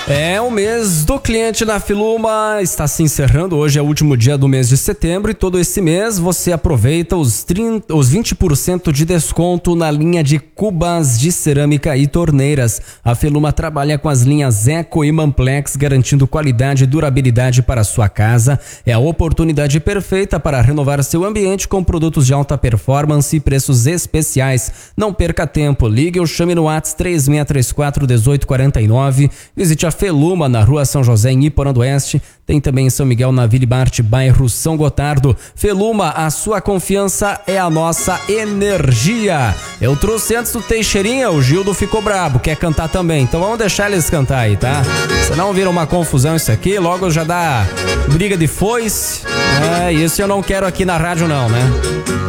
O mês do cliente na Filuma está se encerrando. Hoje é o último dia do mês de setembro e todo esse mês você aproveita os 20% de desconto na linha de cubas de cerâmica e torneiras. A Filuma trabalha com as linhas Eco e Manplex, garantindo qualidade e durabilidade para a sua casa. É a oportunidade perfeita para renovar seu ambiente com produtos de alta performance e preços especiais. Não perca tempo, ligue ou chame no WhatsApp 3634-1849. Visite a Feluma na Rua São José, em Iporã do Oeste. Tem também em São Miguel, na Vila Bart, bairro São Gotardo. Feluma, a sua confiança é a nossa energia. Eu trouxe antes do Teixeirinha, o Gildo ficou brabo, quer cantar também. Então vamos deixar eles cantar aí, tá? Senão vira uma confusão isso aqui, logo já dá briga de foice. Isso eu não quero aqui na rádio não, né?